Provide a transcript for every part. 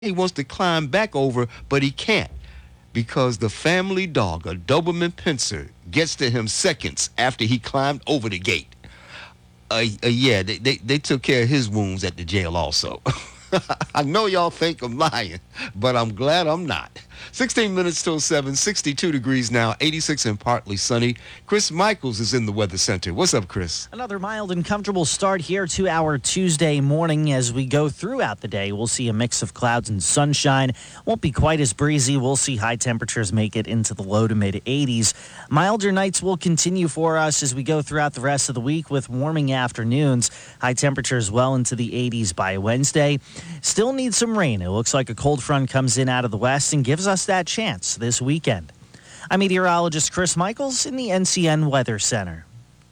He wants to climb back over, but he can't because the family dog, a Doberman Pinscher, gets to him seconds after he climbed over the gate. Yeah, they took care of his wounds at the jail also. I know y'all think I'm lying, but I'm glad I'm not. 16 minutes till 7, 62 degrees now, 86 and partly sunny. Chris Michaels is in the Weather Center. What's up, Chris? Another mild and comfortable start here to our Tuesday morning. As we go throughout the day, we'll see a mix of clouds and sunshine. Won't be quite as breezy. We'll see high temperatures make it into the low to mid 80s. Milder nights will continue for us as we go throughout the rest of the week with warming afternoons. High temperatures well into the 80s by Wednesday. Still need some rain. It looks like a cold front comes in out of the west and gives us that chance this weekend. I'm meteorologist Chris Michaels in the NCN Weather Center.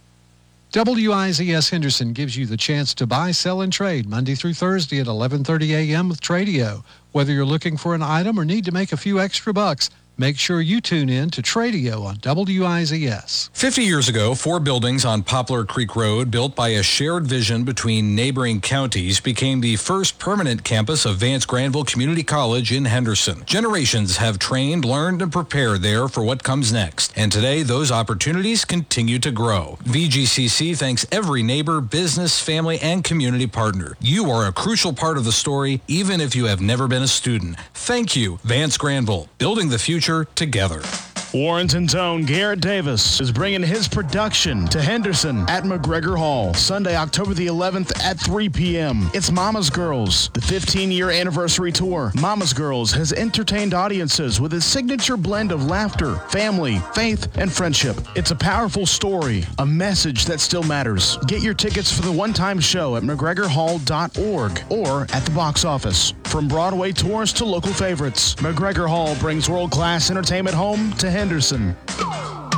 WIZS Henderson gives you the chance to buy, sell, and trade Monday through Thursday at 11:30 a.m. with Tradio. Whether you're looking for an item or need to make a few extra bucks, make sure you tune in to Tradio on WIZS. 50 years ago, 4 buildings on Poplar Creek Road, built by a shared vision between neighboring counties, became the first permanent campus of Vance Granville Community College in Henderson. Generations have trained, learned, and prepared there for what comes next. And today, those opportunities continue to grow. VGCC thanks every neighbor, business, family, and community partner. You are a crucial part of the story, even if you have never been a student. Thank you, Vance Granville, building the future together. Warrenton's own Garrett Davis is bringing his production to Henderson at McGregor Hall, Sunday, October the 11th at 3 p.m. It's Mama's Girls, the 15-year anniversary tour. Mama's Girls has entertained audiences with a signature blend of laughter, family, faith, and friendship. It's a powerful story, a message that still matters. Get your tickets for the one-time show at McGregorHall.org or at the box office. From Broadway tours to local favorites, McGregor Hall brings world-class entertainment home to Henderson.